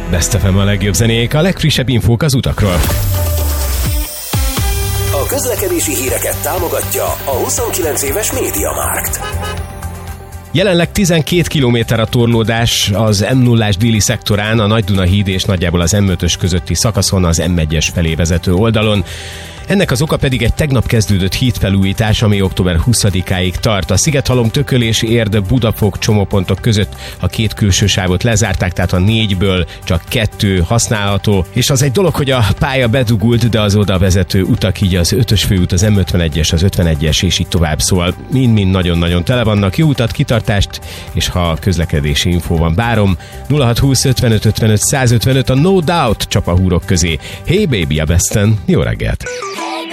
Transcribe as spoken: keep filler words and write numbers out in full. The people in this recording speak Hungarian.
Best ef em a legjobb zenék, a legfrissebb infók az utakról. A közlekedési híreket támogatja a huszonkilenc éves MediaMarkt. Jelenleg tizenkét kilométer a torlódás az em nullás déli szektorán, a Nagy-Duna híd és nagyjából az em ötös közötti szakaszon, az em egyes felé vezető oldalon. Ennek az oka pedig egy tegnap kezdődött hídfelújítás, ami október huszadikáig tart. A Szigethalom, Tököl és Érd Budafok csomópontok között a két külső sávot lezárták, tehát a négyből csak kettő használható. És az egy dolog, hogy a pálya bedugult, de az oda vezető utak, így az ötös főút, az em ötvenegyes, az ötvenegyes és így tovább, szóval mind-mind nagyon-nagyon tele vannak. Jó utat, kitartást, és ha közlekedési infó van, várom. nulla hat húsz ötvenöt ötvenöt százötvenöt a No Doubt csap a húrok közé. Hey baby a Besten, jó reggelt!